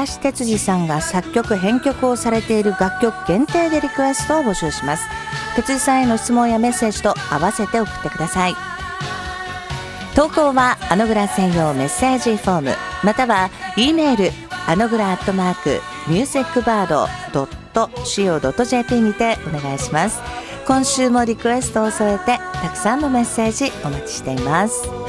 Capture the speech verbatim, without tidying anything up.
林哲司さんが作曲編曲をされている楽曲限定でリクエストを募集します。哲司さんへの質問やメッセージと合わせて送ってください。投稿はアノグラ専用メッセージフォームまたは E メールアノグラアットマークミュージックバードドットシーオードットジェーピー にてお願いします。今週もリクエストを添えてたくさんのメッセージお待ちしています。